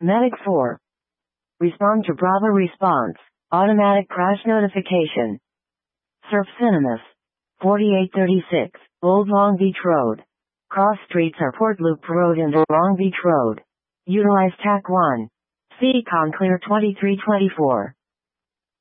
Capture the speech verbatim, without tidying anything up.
Medic four. Respond to Bravo response. Automatic crash notification. Surf Cinemas. forty-eight thirty-six, Old Long Beach Road. Cross streets are Port Loop Road and Long Beach Road. Utilize T A C one. C Con Clear twenty-three twenty-four.